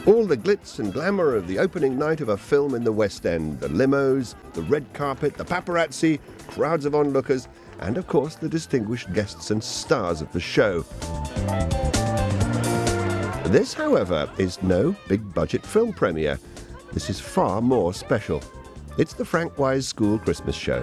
All the glitz and glamour of the opening night of a film in the West End. The limos, the red carpet, the paparazzi, crowds of onlookers, and of course the distinguished guests and stars of the show. This, however, is no big-budget film premiere. This is far more special. It's the Frank Wise School Christmas show.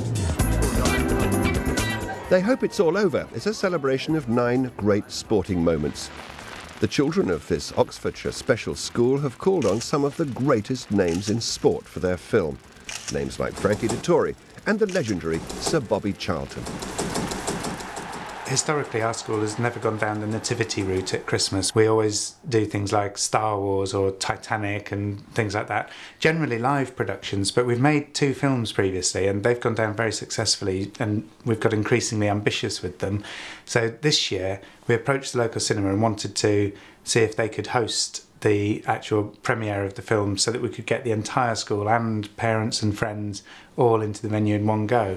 They hope it's all over. It's a celebration of 9 great sporting moments. The children of this Oxfordshire special school have called on some of the greatest names in sport for their film. Names like Frankie Dettori and the legendary Sir Bobby Charlton. Historically, our school has never gone down the nativity route at Christmas. We always do things like Star Wars or Titanic and things like that. Generally live productions, but we've made 2 films previously and they've gone down very successfully and we've got increasingly ambitious with them. So this year we approached the local cinema and wanted to see if they could host the actual premiere of the film so that we could get the entire school and parents and friends all into the venue in one go.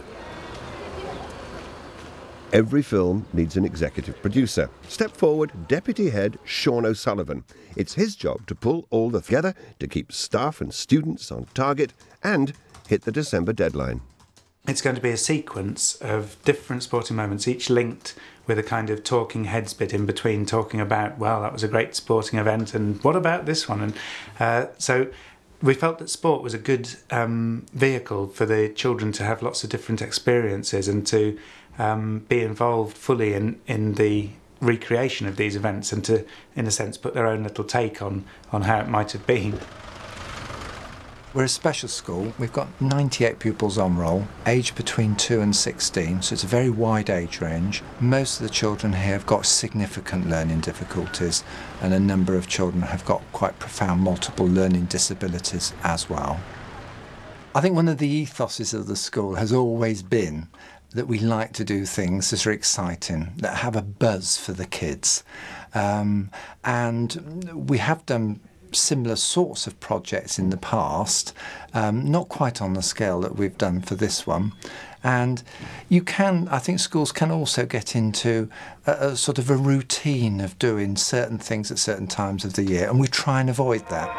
Every film needs an executive producer. Step forward, Deputy Head Sean O'Sullivan. It's his job to pull all together to keep staff and students on target and hit the December deadline. It's going to be a sequence of different sporting moments, each linked with a kind of talking heads bit in between, talking about, well, that was a great sporting event, and what about this one? And so we felt that sport was a good vehicle for the children to have lots of different experiences and to be involved fully in the recreation of these events and to, in a sense, put their own little take on how it might have been. We're a special school. We've got 98 pupils on roll, aged between 2 and 16, so it's a very wide age range. Most of the children here have got significant learning difficulties, and a number of children have got quite profound multiple learning disabilities as well. I think one of the ethoses of the school has always been that we like to do things that are exciting, that have a buzz for the kids. And we have done similar sorts of projects in the past, not quite on the scale that we've done for this one. And I think schools can also get into a sort of a routine of doing certain things at certain times of the year, and we try and avoid that.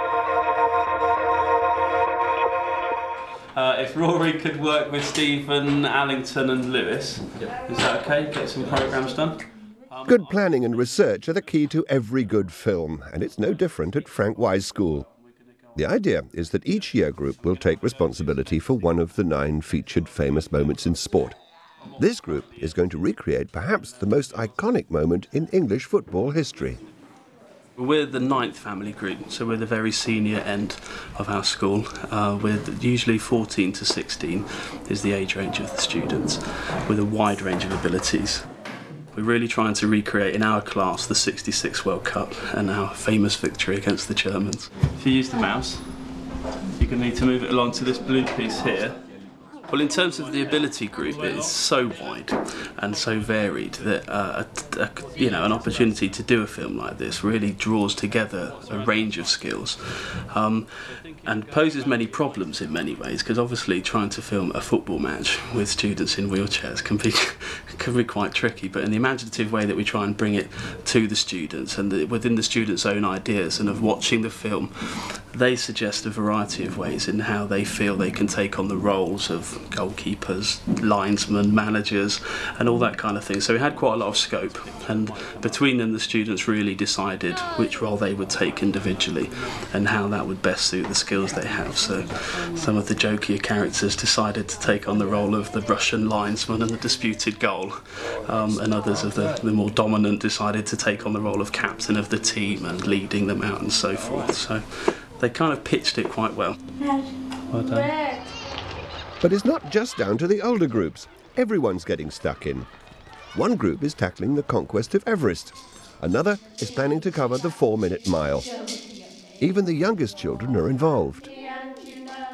If Rory could work with Stephen, Allington and Lewis, is that okay? Get some programmes done? Good planning and research are the key to every good film, and it's no different at Frank Wise School. The idea is that each year group will take responsibility for one of the 9 featured famous moments in sport. This group is going to recreate perhaps the most iconic moment in English football history. We're the 9th family group, so we're the very senior end of our school. We're usually 14 to 16 is the age range of the students, with a wide range of abilities. We're really trying to recreate in our class the '66 World Cup and our famous victory against the Germans. If you use the mouse, you're going to need to move it along to this blue piece here. Well, in terms of the ability group, it is so wide and so varied that an opportunity to do a film like this really draws together a range of skills and poses many problems in many ways, because obviously trying to film a football match with students in wheelchairs can be quite tricky, but in the imaginative way that we try and bring it to the students and within the students' own ideas and of watching the film, they suggest a variety of ways in how they feel they can take on the roles of goalkeepers, linesmen, managers and all that kind of thing. So we had quite a lot of scope, and between them the students really decided which role they would take individually and how that would best suit the skills they have. So some of the jokier characters decided to take on the role of the Russian linesman and the disputed goal, and others of the more dominant decided to take on the role of captain of the team and leading them out and so forth. So they kind of pitched it quite well. Well done. But it's not just down to the older groups. Everyone's getting stuck in. One group is tackling the conquest of Everest. Another is planning to cover the 4-minute mile. Even the youngest children are involved.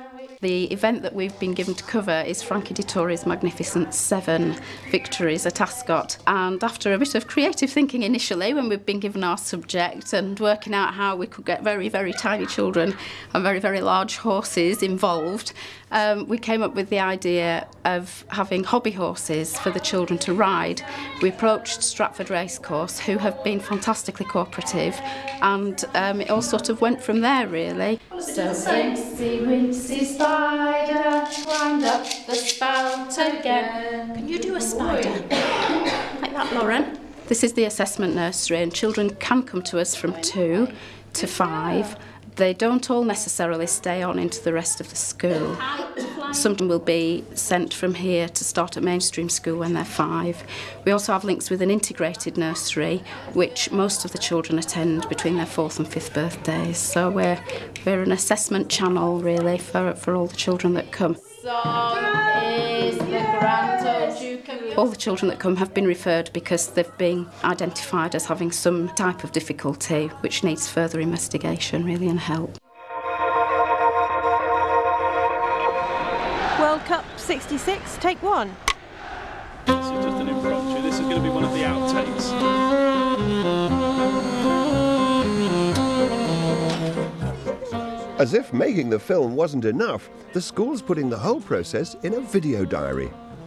The event that we've been given to cover is Frankie Dettori's magnificent 7 victories at Ascot. And after a bit of creative thinking initially, when we've been given our subject and working out how we could get very, very tiny children and very, very large horses involved, we came up with the idea of having hobby horses for the children to ride. We approached Stratford Racecourse, who have been fantastically cooperative, and it all sort of went from there, really. So Incy Wincy Spider, wind up the spout again. Can you do a spider? Like that, Lauren? This is the assessment nursery, and children can come to us from 2 to 5. They don't all necessarily stay on into the rest of the school. Some will be sent from here to start at mainstream school when they're 5. We also have links with an integrated nursery, which most of the children attend between their 4th and 5th birthdays. So we're an assessment channel, really, for all the children that come. All the children that come have been referred because they've been identified as having some type of difficulty which needs further investigation, really, and help. World Cup 66, take 1. This is just an impromptu. This is going to be one of the outtakes. As if making the film wasn't enough, the school's putting the whole process in a video diary.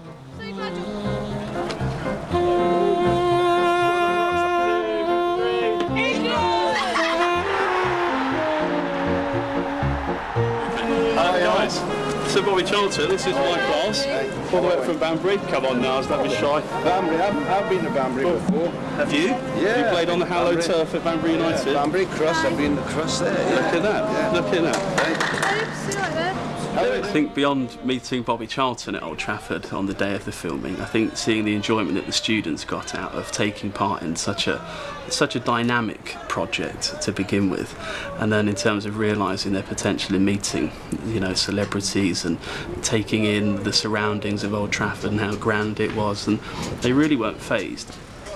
Hi guys, so Bobby Charlton, this is my class, all the way from Banbury. Come on now, don't be shy. Banbury, I've been to Banbury before. Have you? Yeah. You played on the hallowed turf at Banbury United? Yeah, Banbury Cross, I've been across there. Yeah. Look at that, yeah. Look at that. Right. I think beyond meeting Bobby Charlton at Old Trafford on the day of the filming, I think seeing the enjoyment that the students got out of taking part in such a dynamic project to begin with, and then in terms of realising their potential in meeting, you know, celebrities and taking in the surroundings of Old Trafford and how grand it was, and they really weren't fazed.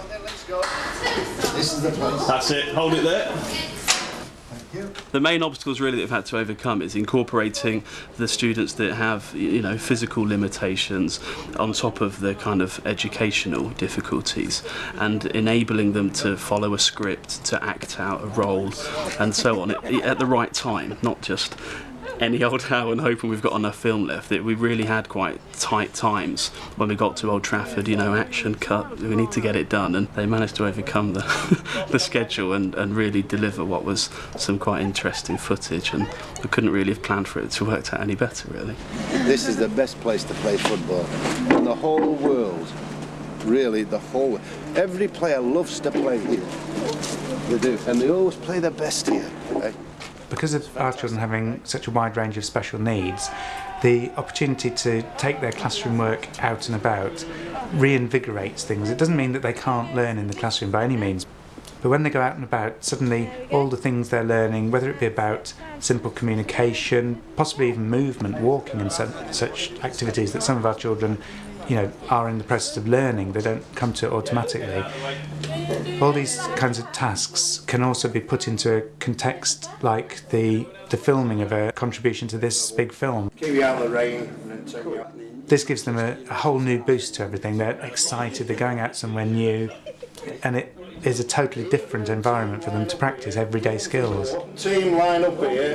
This is the place. That's it, hold it there. The main obstacles really that they've had to overcome is incorporating the students that have, you know, physical limitations on top of the kind of educational difficulties, and enabling them to follow a script, to act out a role and so on at the right time, not just any old how and hoping we've got enough film left. We really had quite tight times when we got to Old Trafford, you know, action cut, we need to get it done, and they managed to overcome the, the schedule and really deliver what was some quite interesting footage, and I couldn't really have planned for it to work out any better, really. This is the best place to play football in the whole world. Really, the whole world. Every player loves to play here. They do, and they always play their best here. Right? Because of our children having such a wide range of special needs, the opportunity to take their classroom work out and about reinvigorates things. It doesn't mean that they can't learn in the classroom by any means, but when they go out and about, suddenly all the things they're learning, whether it be about simple communication, possibly even movement, walking and such activities that some of our children, you know, are in the process of learning, they don't come to it automatically. All these kinds of tasks can also be put into a context like the filming of a contribution to this big film. Keep you out of the rain and then take you out. This gives them a whole new boost to everything. They're excited, they're going out somewhere new, and it is a totally different environment for them to practice everyday skills. Team line up here.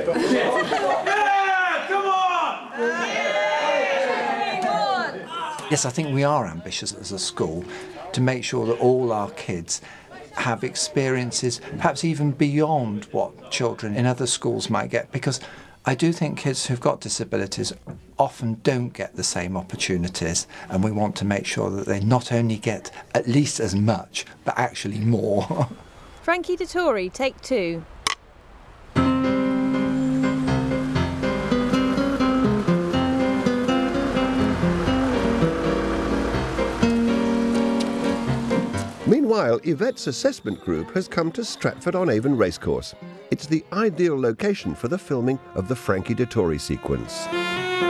Yes, I think we are ambitious as a school to make sure that all our kids have experiences, perhaps even beyond what children in other schools might get, because I do think kids who've got disabilities often don't get the same opportunities, and we want to make sure that they not only get at least as much, but actually more. Frankie Dettori, take 2. Meanwhile, Yvette's assessment group has come to Stratford-on-Avon Racecourse. It's the ideal location for the filming of the Frankie Dettori sequence.